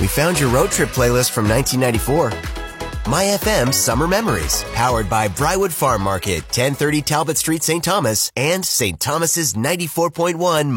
found your road trip playlist from 1994. My FM Summer Memories, powered by Brywood Farm Market, 1030 Talbot Street, St. Thomas, and St. Thomas's 94.1